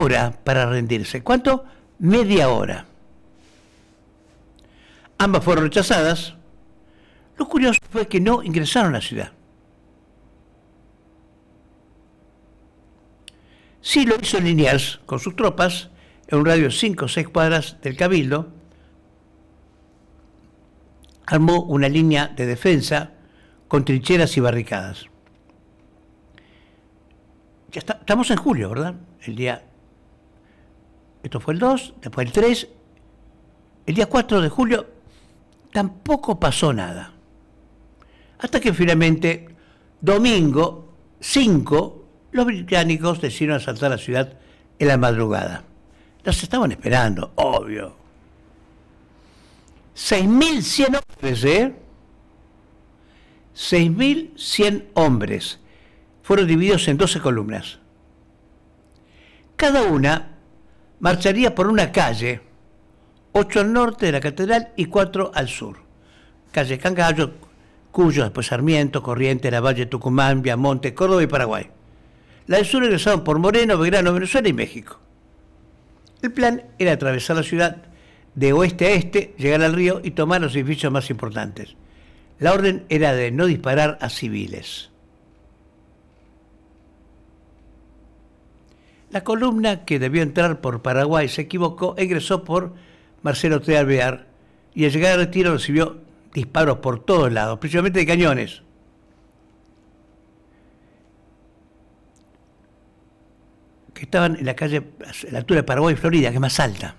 hora para rendirse. ¿Cuánto? Media hora. Ambas fueron rechazadas. Lo curioso fue que no ingresaron a la ciudad. Sí lo hizo Liniers con sus tropas en un radio de 5 o 6 cuadras del Cabildo. Armó una línea de defensa con trincheras y barricadas. Ya estamos en julio, ¿verdad? Esto fue el 2, después el 3. El día 4 de julio tampoco pasó nada. Hasta que finalmente, domingo 5, los británicos decidieron asaltar la ciudad en la madrugada. Los estaban esperando, obvio. 6.100 hombres, 6.100 hombres. Fueron divididos en 12 columnas. Cada una marcharía por una calle, 8 al norte de la catedral y 4 al sur. Calle Cangallo, Cuyo, después Sarmiento, Corrientes, Lavalle, Tucumán, Viamonte, Córdoba y Paraguay. La del sur ingresaban por Moreno, Belgrano, Venezuela y México. El plan era atravesar la ciudad de oeste a este, llegar al río y tomar los edificios más importantes. La orden era de no disparar a civiles. La columna que debió entrar por Paraguay se equivocó e ingresó por Marcelo T. Alvear y al llegar al retiro recibió disparos por todos lados, principalmente de cañones. Que estaban en la calle, a la altura de Paraguay y Florida, que es más alta.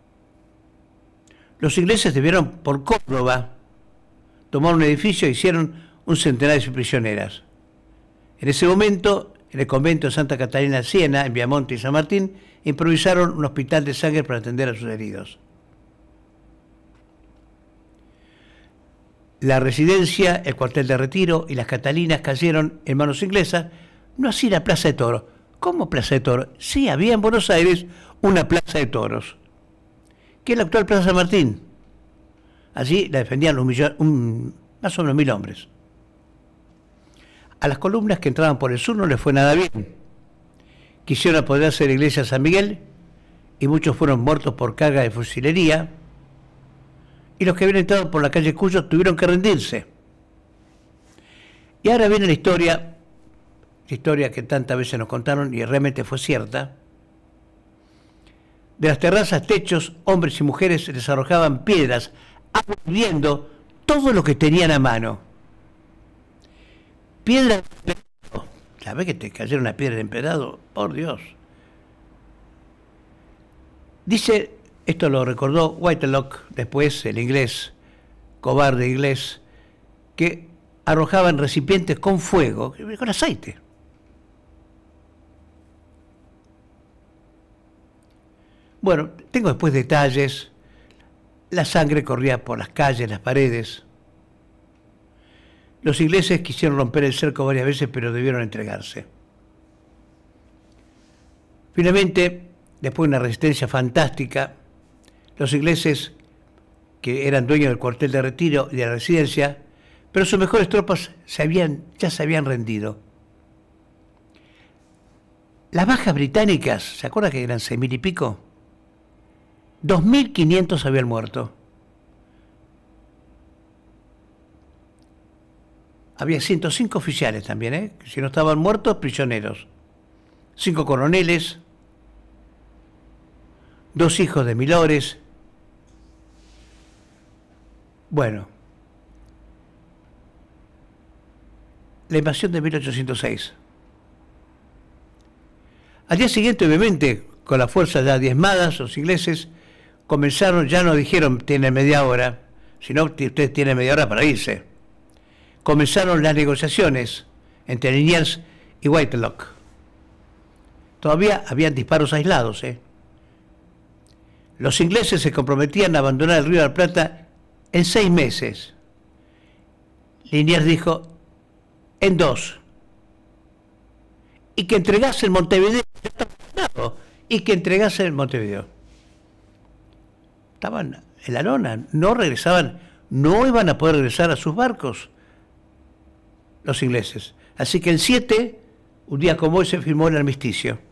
Los ingleses debieron por Córdoba tomar un edificio e hicieron un centenar de prisioneras. En ese momento, en el convento de Santa Catalina de Siena, en Viamonte y San Martín, improvisaron un hospital de sangre para atender a sus heridos. La residencia, el cuartel de retiro y las Catalinas cayeron en manos inglesas, no así la Plaza de Toros. ¿Cómo Plaza de Toros? Sí, había en Buenos Aires una Plaza de Toros, que es la actual Plaza San Martín. Allí la defendían más o menos 1.000 hombres. A las columnas que entraban por el sur no les fue nada bien. Quisieron apoderarse de la iglesia de San Miguel y muchos fueron muertos por carga de fusilería. Y los que habían entrado por la calle Cuyo tuvieron que rendirse. Y ahora viene la historia que tantas veces nos contaron y realmente fue cierta. De las terrazas, techos, hombres y mujeres les arrojaban piedras, aburriendo todo lo que tenían a mano. Piedras de empedrado. ¿Sabés que te cayera una piedra de empedrado? Por Dios. Dice, esto lo recordó Whitelock, después el inglés, cobarde inglés, que arrojaban recipientes con fuego, con aceite. Bueno, tengo después detalles. La sangre corría por las calles, las paredes. Los ingleses quisieron romper el cerco varias veces, pero debieron entregarse. Finalmente, después de una resistencia fantástica, los ingleses, que eran dueños del cuartel de retiro y de la residencia, pero sus mejores tropas ya se habían rendido. Las bajas británicas, ¿se acuerdan que eran 6.000 y pico? 2.500 habían muerto. Había 105 oficiales también, si no estaban muertos, prisioneros. 5 coroneles, 2 hijos de milores. Bueno, la invasión de 1806. Al día siguiente, obviamente, con las fuerzas ya diezmadas, los ingleses comenzaron, ya no dijeron tienen media hora, sino que ustedes tienen media hora para irse. Comenzaron las negociaciones entre Liniers y Whitelock. Todavía habían disparos aislados. Los ingleses se comprometían a abandonar el Río de la Plata en 6 meses. Liniers dijo, en 2. Y que entregase el Montevideo. Y que entregase el Montevideo. Estaban en la lona, no regresaban, no iban a poder regresar a sus barcos los ingleses. Así que el 7, un día como hoy, se firmó el armisticio.